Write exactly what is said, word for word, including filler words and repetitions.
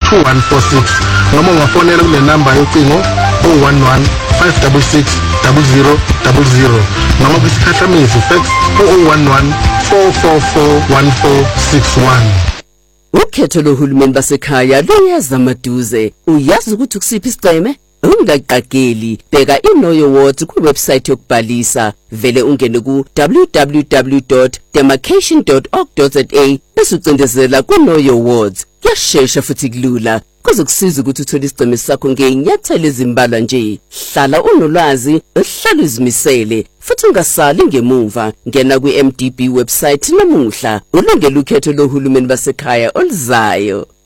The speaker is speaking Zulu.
two one four six noma ungafonela kule number yocingo zero one one five six six zero zero zero zero noma kwisikhahlamizi fax zero one one four four four one four six one. Ukhetho lohulumeni basekhaya luyeza maduze. Uyazi ukuthi kusiphi isigceme? Ungaqageli, bheka iKnow Your Wards ku website yokubhalisa. Vele ungene ku w w w dot demarcation dot org dot za bese ucindezela ku Know Your Wards. Kuyashesha futhi kulula. Kuzokusiza ukuthi uthole isigceme sakho ngeenyathelo ezimbalwa nje. Hlala unolwazi, uhlale uzimisele, futhi ungasali ngemuva. Ngena ku M D B website namuhla. Ulungele ukhetho lohulumeni basekhaya oluzayo.